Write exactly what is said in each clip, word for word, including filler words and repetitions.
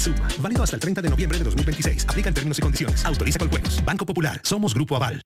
Suma. Válido hasta el treinta de noviembre de dos mil veintiséis. Aplican términos y condiciones. Autoriza con juegos. Banco Popular. Somos Grupo Aval.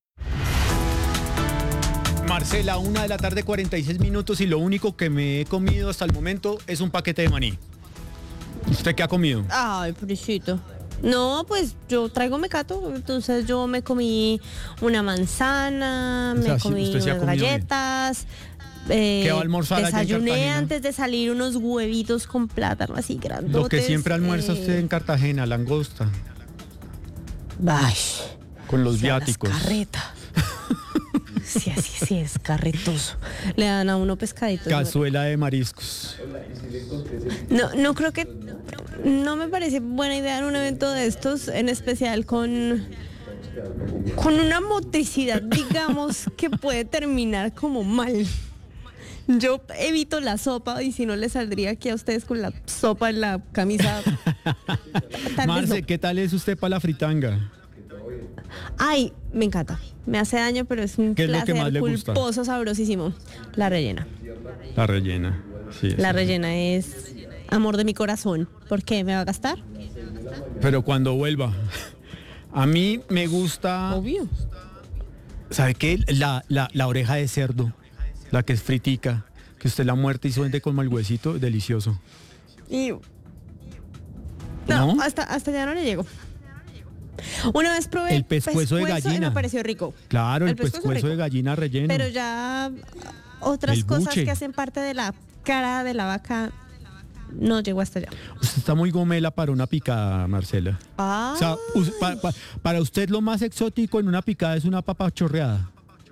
Marcela, una de la tarde, cuarenta y seis minutos, y lo único que me he comido hasta el momento es un paquete de maní. ¿Usted qué ha comido? Ay, pobrecito. No, pues yo traigo mecato, entonces yo me comí una manzana, O sea, me sí, comí usted sí ha unas comido galletas. Eh, ¿Qué va a almorzar allá en desayuné Cartagena? antes de salir unos huevitos con plátano así grandotes. Lo que siempre almuerza eh, usted en Cartagena, langosta, Ay, con los sí, a las viáticos. carretas. Sí, así sí es carretoso. Le dan a uno pescaditos. Cazuela de mariscos. No, no creo que, no me parece buena idea en un evento de estos, en especial con, con una motricidad, digamos, que puede terminar como mal. Yo evito la sopa y si no les saldría aquí a ustedes con la sopa en la camisa. Tal vez Marce, no. ¿qué tal es usted para la fritanga? Ay, me encanta. Me hace daño, pero es un ¿Qué es lo que placer más le gusta? culposo, sabrosísimo. La rellena. La rellena. Sí, La sí. rellena es amor de mi corazón. ¿Por qué? ¿Me va a gastar? Pero cuando vuelva. A mí me gusta, Obvio. ¿sabe qué? La, la, la oreja de cerdo, la que es fritica, que usted la muerte y suente como el huesito, delicioso. Y... No, ¿No? hasta, hasta ya no le llego. Una vez probé El pescuezo de y gallina. me pareció rico. Claro, el, El pescuezo pescuezo rico. de gallina relleno. Pero ya otras El cosas buche. que hacen parte de la cara de la vaca no llegó hasta allá. Usted está muy gomela para una picada, Marcela. Ah, O sea, us- pa- pa- para usted lo más exótico en una picada es una papa chorreada.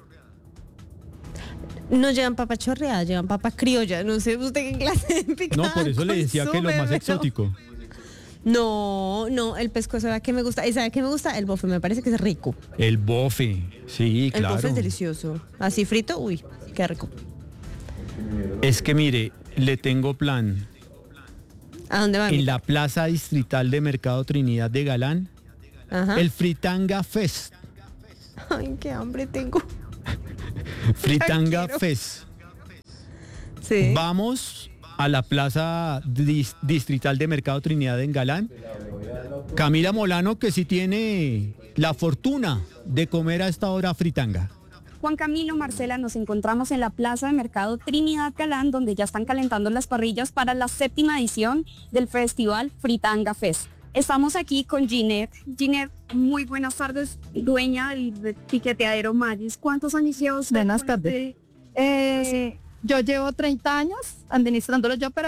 no llevan papa chorreada, llevan papa criolla. No sé usted qué clase de picada No, por eso le decía que lo consume, más pero- exótico. No, no, el pescuezo, ¿sabe qué me gusta? ¿Y sabe qué me gusta? El bofe, me parece que es rico. El bofe, sí, El claro. bofe es delicioso. Así frito, uy, qué rico. Es que mire, le tengo plan. ¿A dónde van? En la plaza distrital de Mercado Trinidad de Galán, Ajá. el Fritanga Fest. Ay, qué hambre tengo. Fritanga quiero. Fest. Sí. Vamos a la plaza dis- distrital de Mercado Trinidad en Galán. Camila Molano, que sí tiene la fortuna de comer a esta hora fritanga. Juan Camilo, Marcela, nos encontramos en la Plaza de Mercado Trinidad Galán, donde ya están calentando las parrillas para la séptima edición del Festival Fritanga Fest. Estamos aquí con Ginette. Ginette, muy buenas tardes, dueña del, del piqueteadero Magis. ¿Cuántos años lleva usted? Buenas con tardes. este- Eh, yo llevo treinta años administrándolo yo, pero